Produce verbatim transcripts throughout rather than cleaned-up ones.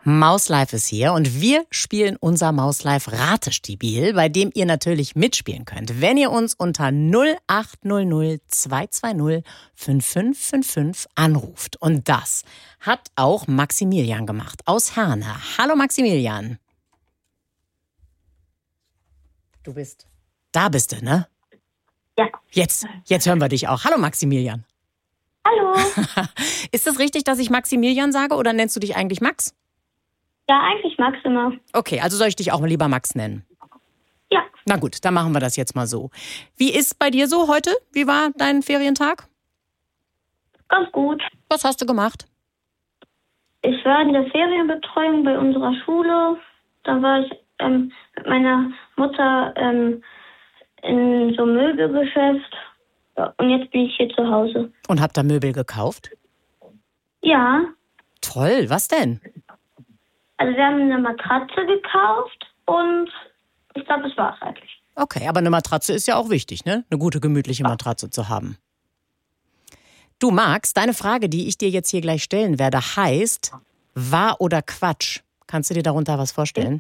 Mauslife ist hier und wir spielen unser Mauslife Ratespiel, bei dem ihr natürlich mitspielen könnt, wenn ihr uns unter null acht null null zwei zwei null fünf fünf fünf fünf anruft. Und das hat auch Maximilian gemacht aus Herne. Hallo Maximilian. Du bist... Da bist du, ne? Ja. Jetzt, jetzt hören wir dich auch. Hallo Maximilian. Hallo. Ist das richtig, dass ich Maximilian sage oder nennst du dich eigentlich Max? Ja, eigentlich Max immer. Okay, also soll ich dich auch mal lieber Max nennen? Ja. Na gut, dann machen wir das jetzt mal so. Wie ist bei dir so heute? Wie war dein Ferientag? Ganz gut. Was hast du gemacht? Ich war in der Ferienbetreuung bei unserer Schule. Da war ich ähm, mit meiner Mutter ähm, in so einem Möbelgeschäft. Ja, und jetzt bin ich hier zu Hause. Und habt da Möbel gekauft? Ja. Toll, was denn? Also wir haben eine Matratze gekauft und ich glaube, das war's eigentlich. Okay, aber eine Matratze ist ja auch wichtig, ne? Eine gute, gemütliche Matratze zu haben. Du Max, deine Frage, die ich dir jetzt hier gleich stellen werde, heißt wahr oder Quatsch. Kannst du dir darunter was vorstellen?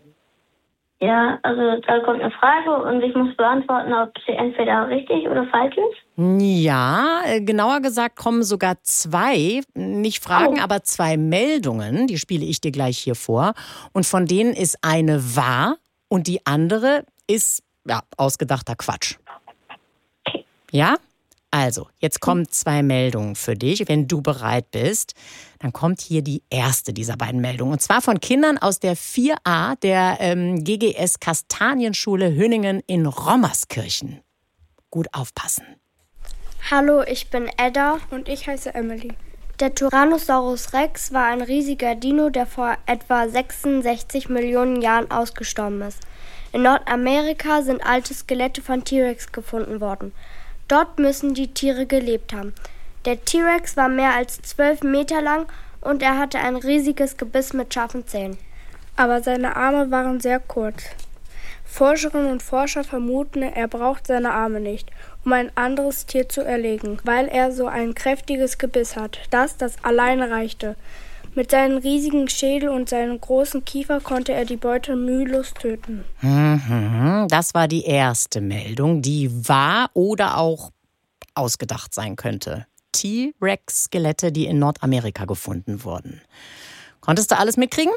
Ja, also da kommt eine Frage und ich muss beantworten, ob sie entweder richtig oder falsch ist. Ja, genauer gesagt kommen sogar zwei, nicht Fragen, Oh. aber zwei Meldungen, die spiele ich dir gleich hier vor. Und von denen ist eine wahr und die andere ist, ja, ausgedachter Quatsch. Okay. Ja? Also, jetzt kommen zwei Meldungen für dich. Wenn du bereit bist, dann kommt hier die erste dieser beiden Meldungen. Und zwar von Kindern aus der vier a der ähm, G G S Kastanienschule Hünningen in Rommerskirchen. Gut aufpassen. Hallo, ich bin Edda. Und ich heiße Emily. Der Tyrannosaurus Rex war ein riesiger Dino, der vor etwa sechsundsechzig Millionen Jahren ausgestorben ist. In Nordamerika sind alte Skelette von T-Rex gefunden worden. Dort müssen die Tiere gelebt haben. Der T-Rex war mehr als zwölf Meter lang und er hatte ein riesiges Gebiss mit scharfen Zähnen. Aber seine Arme waren sehr kurz. Forscherinnen und Forscher vermuten, er braucht seine Arme nicht, um ein anderes Tier zu erlegen, weil er so ein kräftiges Gebiss hat, das das alleine reichte. Mit seinem riesigen Schädel und seinem großen Kiefer konnte er die Beute mühelos töten. Mhm, das war die erste Meldung, die wahr oder auch ausgedacht sein könnte. T-Rex-Skelette, die in Nordamerika gefunden wurden. Konntest du alles mitkriegen?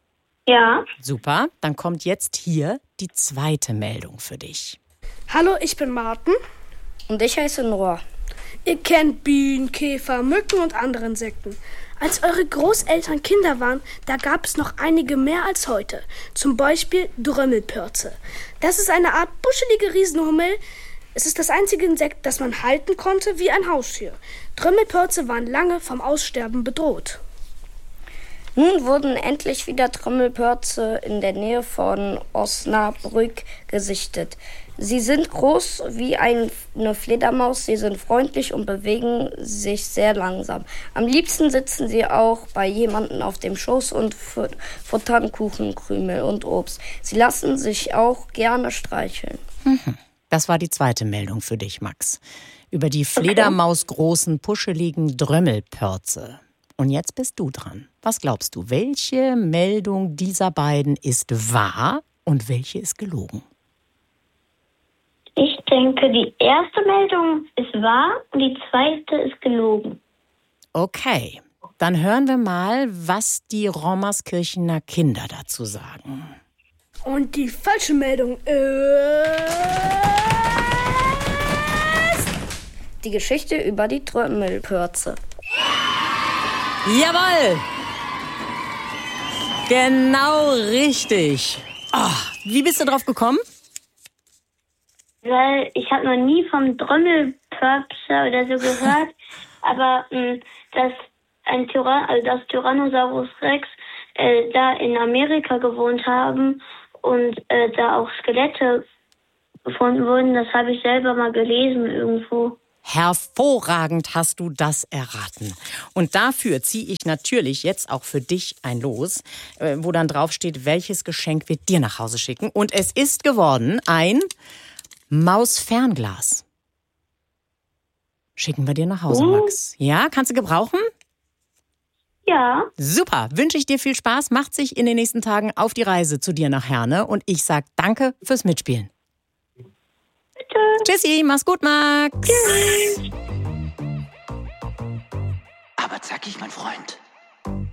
Ja. Super, dann kommt jetzt hier die zweite Meldung für dich. Hallo, ich bin Martin. Und ich heiße Noah. Ihr kennt Bienen, Käfer, Mücken und andere Insekten. Als eure Großeltern Kinder waren, da gab es noch einige mehr als heute. Zum Beispiel Drömmelpörze. Das ist eine Art buschelige Riesenhummel. Es ist das einzige Insekt, das man halten konnte wie ein Haustier. Drömmelpörze waren lange vom Aussterben bedroht. Nun wurden endlich wieder Trommelpörze in der Nähe von Osnabrück gesichtet. Sie sind groß wie eine Fledermaus, sie sind freundlich und bewegen sich sehr langsam. Am liebsten sitzen sie auch bei jemandem auf dem Schoß und futtern Kuchen, Krümel und Obst. Sie lassen sich auch gerne streicheln. Mhm. Das war die zweite Meldung für dich, Max. Über die fledermausgroßen, puscheligen Drömmelpörze. Und jetzt bist du dran. Was glaubst du, welche Meldung dieser beiden ist wahr und welche ist gelogen? Ich denke, die erste Meldung ist wahr und die zweite ist gelogen. Okay, dann hören wir mal, was die Rommerskirchener Kinder dazu sagen. Und die falsche Meldung ist... Die Geschichte über die Trommelpörze. Jawohl! Genau richtig. Oh, wie bist du drauf gekommen? Weil ich habe noch nie vom Drömmelpörpse oder so gehört, aber mh, dass ein Tyrann, also das Tyrannosaurus Rex äh, da in Amerika gewohnt haben und äh, da auch Skelette gefunden wurden, das habe ich selber mal gelesen irgendwo. Hervorragend hast du das erraten. Und dafür ziehe ich natürlich jetzt auch für dich ein Los, wo dann drauf steht, welches Geschenk wir dir nach Hause schicken. Und es ist geworden ein Mausfernglas. Schicken wir dir nach Hause, Uh. Max. Ja, kannst du gebrauchen? Ja. Super, wünsche ich dir viel Spaß. Macht sich in den nächsten Tagen auf die Reise zu dir nach Herne. Und ich sag danke fürs Mitspielen. Bitte. Tschüssi, mach's gut, Max. Tschüss. Aber zackig, mein Freund.